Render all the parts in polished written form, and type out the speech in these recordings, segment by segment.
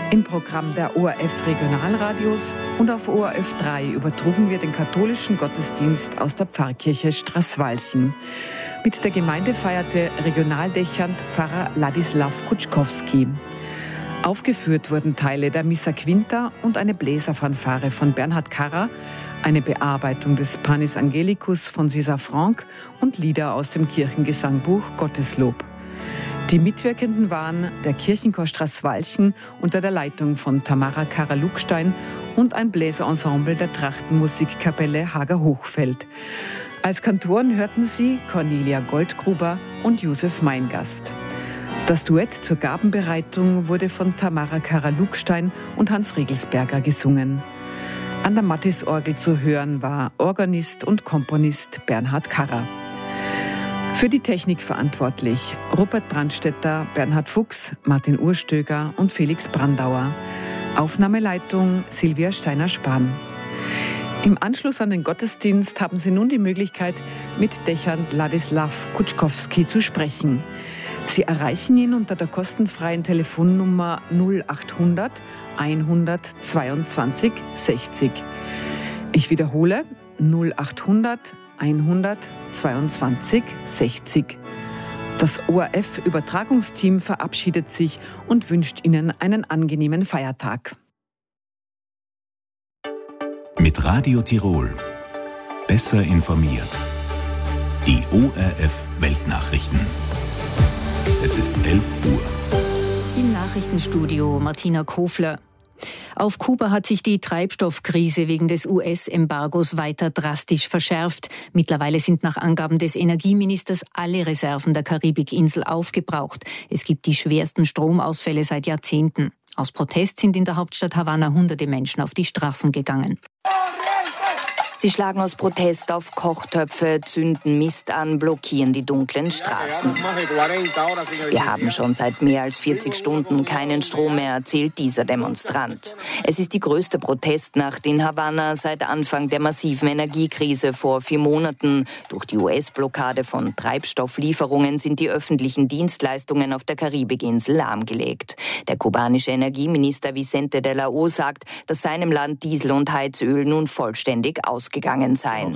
Im Programm der ORF Regionalradios und auf ORF 3 übertrugen wir den katholischen Gottesdienst aus der Pfarrkirche Straßwalchen. Mit der Gemeinde feierte Regionaldechant Pfarrer Ladislav Kutschkowski. Aufgeführt wurden Teile der Missa Quinta und eine Bläserfanfare von Bernhard Karrer, eine Bearbeitung des Panis Angelicus von César Franck und Lieder aus dem Kirchengesangbuch Gotteslob. Die Mitwirkenden waren der Kirchenchor Straßwalchen unter der Leitung von Tamara Karrer-Lugstein und ein Bläserensemble der Trachtenmusikkapelle Hager-Hochfeld. Als Kantoren hörten sie Cornelia Goldgruber und Josef Meingast. Das Duett zur Gabenbereitung wurde von Tamara Karrer-Lugstein und Hans Regelsberger gesungen. An der Mattisorgel zu hören war Organist und Komponist Bernhard Karrer. Für die Technik verantwortlich Rupert Brandstetter, Bernhard Fuchs, Martin Urstöger und Felix Brandauer. Aufnahmeleitung Silvia Steiner-Spahn. Im Anschluss an den Gottesdienst haben Sie nun die Möglichkeit, mit Dechant Ladislav Kutschkowski zu sprechen. Sie erreichen ihn unter der kostenfreien Telefonnummer 0800 122 60. Ich wiederhole 0800 122 60. Das ORF-Übertragungsteam verabschiedet sich und wünscht Ihnen einen angenehmen Feiertag. Mit Radio Tirol. Besser informiert. Die ORF-Weltnachrichten. Es ist 11 Uhr. Im Nachrichtenstudio Martina Kofler. Auf Kuba hat sich die Treibstoffkrise wegen des US-Embargos weiter drastisch verschärft. Mittlerweile sind nach Angaben des Energieministers alle Reserven der Karibikinsel aufgebraucht. Es gibt die schwersten Stromausfälle seit Jahrzehnten. Aus Protest sind in der Hauptstadt Havanna hunderte Menschen auf die Straßen gegangen. Sie schlagen aus Protest auf Kochtöpfe, zünden Mist an, blockieren die dunklen Straßen. Wir haben schon seit mehr als 40 Stunden keinen Strom mehr, erzählt dieser Demonstrant. Es ist die größte Protestnacht in Havanna seit Anfang der massiven Energiekrise vor 4 Monaten. Durch die US-Blockade von Treibstofflieferungen sind die öffentlichen Dienstleistungen auf der Karibikinsel lahmgelegt. Der kubanische Energieminister Vicente de la O sagt, dass seinem Land Diesel und Heizöl nun vollständig ausgegangen seien.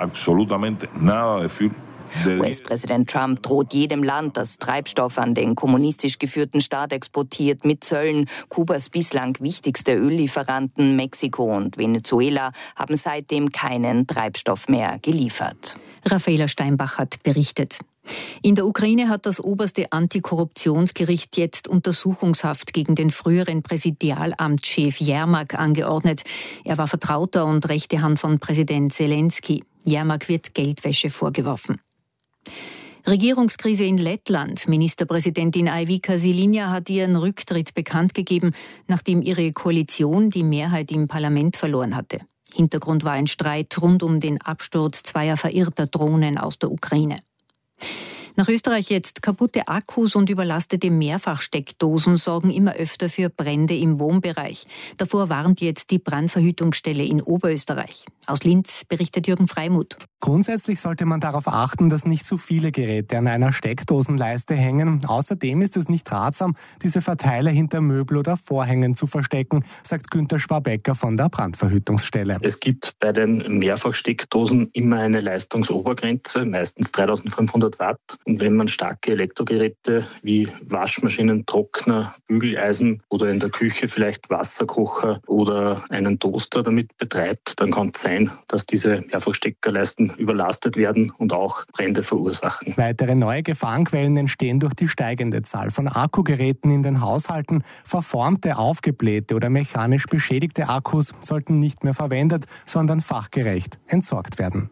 US-Präsident Trump droht jedem Land, das Treibstoff an den kommunistisch geführten Staat exportiert, mit Zöllen. Kubas bislang wichtigste Öllieferanten, Mexiko und Venezuela, haben seitdem keinen Treibstoff mehr geliefert. Raffaela Steinbach hat berichtet. In der Ukraine hat das oberste Antikorruptionsgericht jetzt Untersuchungshaft gegen den früheren Präsidialamtschef Jermak angeordnet. Er war Vertrauter und rechte Hand von Präsident Zelensky. Jermak wird Geldwäsche vorgeworfen. Regierungskrise in Lettland. Ministerpräsidentin Aivika Silinja hat ihren Rücktritt bekannt gegeben, nachdem ihre Koalition die Mehrheit im Parlament verloren hatte. Hintergrund war ein Streit rund um den Absturz zweier verirrter Drohnen aus der Ukraine. Nach Österreich jetzt. Kaputte Akkus und überlastete Mehrfachsteckdosen sorgen immer öfter für Brände im Wohnbereich. Davor warnt jetzt die Brandverhütungsstelle in Oberösterreich. Aus Linz berichtet Jürgen Freimuth. Grundsätzlich sollte man darauf achten, dass nicht zu viele Geräte an einer Steckdosenleiste hängen. Außerdem ist es nicht ratsam, diese Verteiler hinter Möbel oder Vorhängen zu verstecken, sagt Günther Schwabecker von der Brandverhütungsstelle. Es gibt bei den Mehrfachsteckdosen immer eine Leistungsobergrenze, meistens 3500 Watt. Und wenn man starke Elektrogeräte wie Waschmaschinen, Trockner, Bügeleisen oder in der Küche vielleicht Wasserkocher oder einen Toaster damit betreibt, dann kann es sein, dass diese Mehrfachsteckerleisten überlastet werden und auch Brände verursachen. Weitere neue Gefahrenquellen entstehen durch die steigende Zahl von Akkugeräten in den Haushalten. Verformte, aufgeblähte oder mechanisch beschädigte Akkus sollten nicht mehr verwendet, sondern fachgerecht entsorgt werden.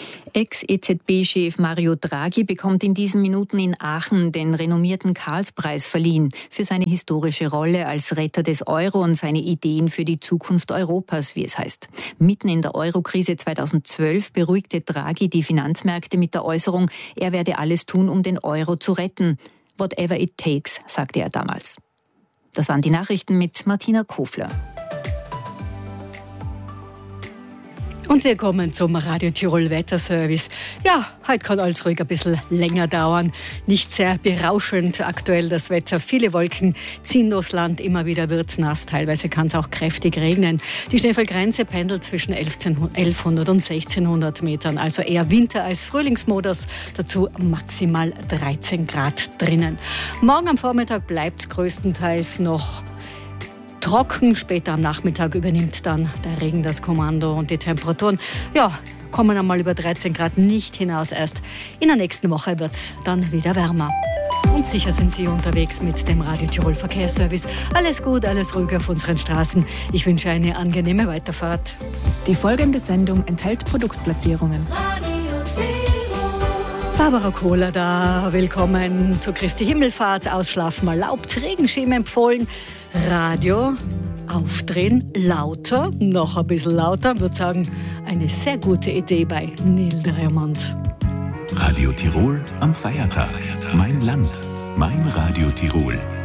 Ex-EZB-Chef Mario Draghi bekommt in diesen Minuten in Aachen den renommierten Karlspreis verliehen für seine historische Rolle als Retter des Euro und seine Ideen für die Zukunft Europas, wie es heißt. Mitten in der Euro-Krise 2012 beruhigte Draghi die Finanzmärkte mit der Äußerung, er werde alles tun, um den Euro zu retten. Whatever it takes, sagte er damals. Das waren die Nachrichten mit Martina Kofler. Und wir kommen zum Radio Tirol Wetterservice. Ja, heute kann alles ruhig ein bisschen länger dauern. Nicht sehr berauschend aktuell das Wetter. Viele Wolken ziehen durchs Land, immer wieder wird's nass. Teilweise kann es auch kräftig regnen. Die Schneefallgrenze pendelt zwischen 1100 und 1600 Metern. Also eher Winter- als Frühlingsmodus. Dazu maximal 13 Grad drinnen. Morgen am Vormittag bleibt es größtenteils noch trocken. Später am Nachmittag übernimmt dann der Regen das Kommando und die Temperaturen, kommen einmal über 13 Grad nicht hinaus. Erst in der nächsten Woche wird es dann wieder wärmer. Und sicher sind Sie unterwegs mit dem Radio Tirol Verkehrsservice. Alles gut, alles ruhig auf unseren Straßen. Ich wünsche eine angenehme Weiterfahrt. Die folgende Sendung enthält Produktplatzierungen. Barbara Kohler da, willkommen zu Christi Himmelfahrt. Ausschlafen erlaubt, Regenschirm empfohlen. Radio aufdrehen, lauter, noch ein bisschen lauter, würde sagen, eine sehr gute Idee bei Neil Diamond. Radio Tirol am Feiertag. Mein Land, mein Radio Tirol.